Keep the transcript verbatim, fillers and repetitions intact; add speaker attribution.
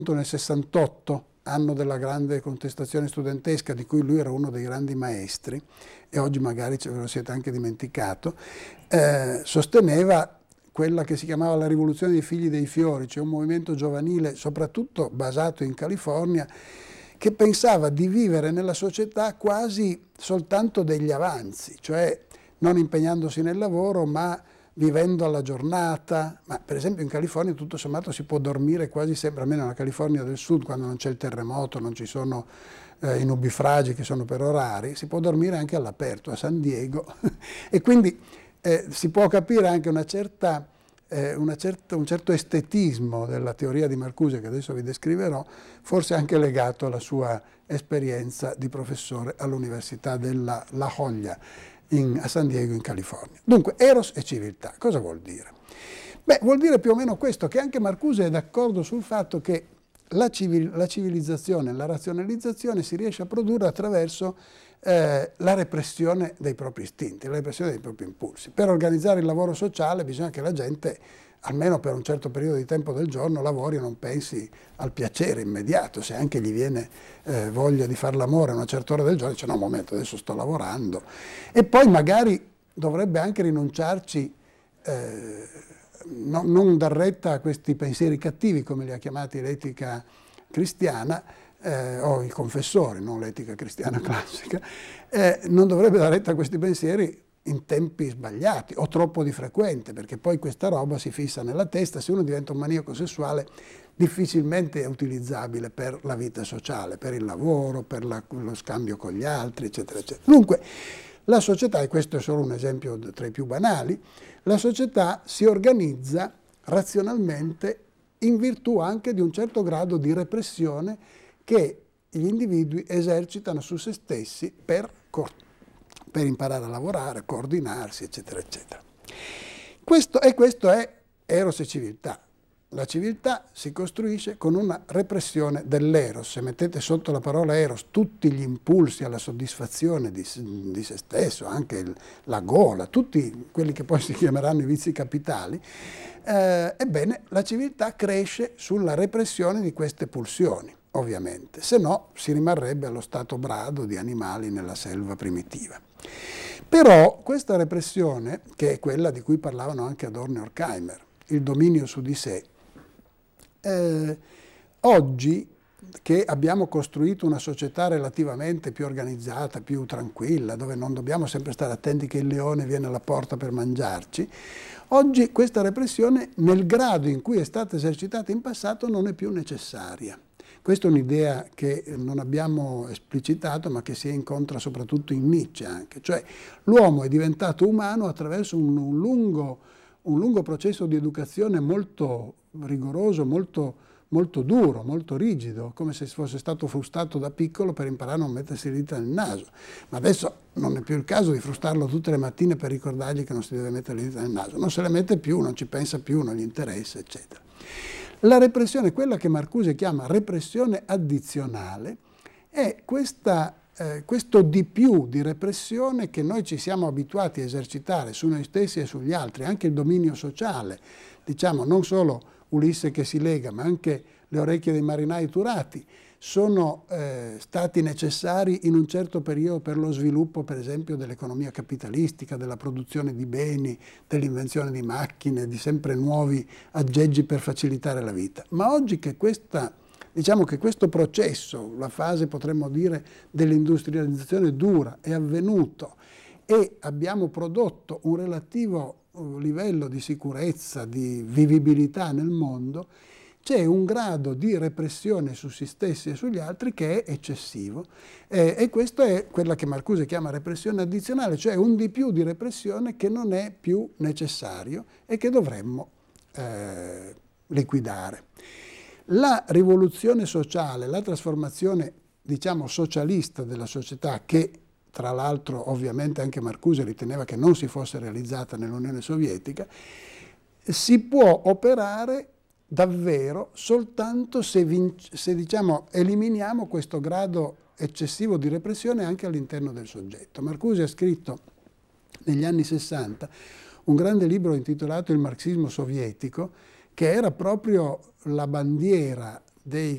Speaker 1: nel sessantotto, anno della grande contestazione studentesca, di cui lui era uno dei grandi maestri, e oggi magari ce lo siete anche dimenticato, eh, sosteneva quella che si chiamava la rivoluzione dei figli dei fiori, cioè un movimento giovanile soprattutto basato in California, che pensava di vivere nella società quasi soltanto degli avanzi, cioè non impegnandosi nel lavoro, ma vivendo alla giornata. Ma per esempio in California tutto sommato si può dormire quasi sempre, almeno nella California del Sud, quando non c'è il terremoto, non ci sono eh, i nubifragi che sono però rari, si può dormire anche all'aperto, a San Diego, e quindi eh, si può capire anche una certa, eh, una certa, un certo estetismo della teoria di Marcuse, che adesso vi descriverò, forse anche legato alla sua esperienza di professore all'Università della La Jolla in, a San Diego in California. Dunque, eros e civiltà, cosa vuol dire? Beh, vuol dire più o meno questo, che anche Marcuse è d'accordo sul fatto che la, civil, la civilizzazione, la razionalizzazione si riesce a produrre attraverso eh, la repressione dei propri istinti, la repressione dei propri impulsi. Per organizzare il lavoro sociale bisogna che la gente, almeno per un certo periodo di tempo del giorno, lavori e non pensi al piacere immediato. Se anche gli viene eh, voglia di fare l'amore a una certa ora del giorno, dice no, un momento, adesso sto lavorando. E poi magari dovrebbe anche rinunciarci, eh, no, non dar retta a questi pensieri cattivi, come li ha chiamati l'etica cristiana, eh, o i confessori, non l'etica cristiana classica, eh, non dovrebbe dar retta a questi pensieri in tempi sbagliati o troppo di frequente, perché poi questa roba si fissa nella testa. Se uno diventa un maniaco sessuale, difficilmente è utilizzabile per la vita sociale, per il lavoro, per la, lo scambio con gli altri, eccetera, eccetera. Dunque, la società, e questo è solo un esempio tra i più banali, la società si organizza razionalmente in virtù anche di un certo grado di repressione che gli individui esercitano su se stessi per cortesia, per imparare a lavorare, coordinarsi, eccetera, eccetera. Questo, e questo è eros e civiltà. La civiltà si costruisce con una repressione dell'eros. Se mettete sotto la parola eros tutti gli impulsi alla soddisfazione di, di se stesso, anche il, la gola, tutti quelli che poi si chiameranno i vizi capitali, eh, ebbene la civiltà cresce sulla repressione di queste pulsioni, ovviamente, se no si rimarrebbe allo stato brado di animali nella selva primitiva. Però questa repressione, che è quella di cui parlavano anche Adorno e Horkheimer, il dominio su di sé, eh, oggi che abbiamo costruito una società relativamente più organizzata, più tranquilla, dove non dobbiamo sempre stare attenti che il leone viene alla porta per mangiarci, oggi questa repressione, nel grado in cui è stata esercitata in passato, non è più necessaria. Questa è un'idea che non abbiamo esplicitato, ma che si incontra soprattutto in Nietzsche anche. Cioè l'uomo è diventato umano attraverso un, un, lungo, un lungo processo di educazione molto rigoroso, molto, molto duro, molto rigido, come se fosse stato frustato da piccolo per imparare a non mettersi le dita nel naso. Ma adesso non è più il caso di frustarlo tutte le mattine per ricordargli che non si deve mettere le dita nel naso. Non se le mette più, non ci pensa più, non gli interessa, eccetera. La repressione, quella che Marcuse chiama repressione addizionale, è questa, eh, questo di più di repressione che noi ci siamo abituati a esercitare su noi stessi e sugli altri, anche il dominio sociale, diciamo non solo Ulisse che si lega, ma anche le orecchie dei marinai turati, sono eh, stati necessari in un certo periodo per lo sviluppo, per esempio, dell'economia capitalistica, della produzione di beni, dell'invenzione di macchine, di sempre nuovi aggeggi per facilitare la vita. Ma oggi che questa, diciamo che questo processo, la fase potremmo dire dell'industrializzazione dura, è avvenuto e abbiamo prodotto un relativo livello di sicurezza, di vivibilità nel mondo, c'è un grado di repressione su se stessi e sugli altri che è eccessivo, eh, e questa è quella che Marcuse chiama repressione addizionale, cioè un di più di repressione che non è più necessario e che dovremmo eh, liquidare. La rivoluzione sociale, la trasformazione, diciamo, socialista della società, che tra l'altro ovviamente anche Marcuse riteneva che non si fosse realizzata nell'Unione Sovietica, si può operare davvero soltanto se, se diciamo, eliminiamo questo grado eccessivo di repressione anche all'interno del soggetto. Marcuse ha scritto negli anni sessanta un grande libro intitolato Il marxismo sovietico, che era proprio la bandiera dei